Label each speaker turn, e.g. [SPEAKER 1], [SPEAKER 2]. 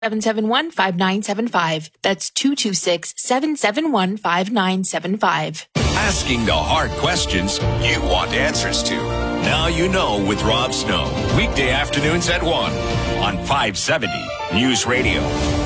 [SPEAKER 1] 226-771-5975. That's 226-771-5975.
[SPEAKER 2] Asking the hard questions you want answers to. Now you know with Rob Snow. Weekday afternoons at 1 on 570 News Radio.